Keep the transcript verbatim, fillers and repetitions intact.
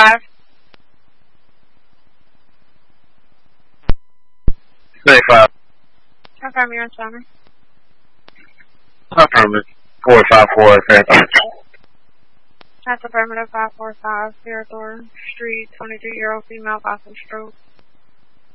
five. twenty-five. Confirm your responder. Affirmative. four five four. That's affirmative five four five, Zero Thor Street, twenty-two year old female, passing stroke.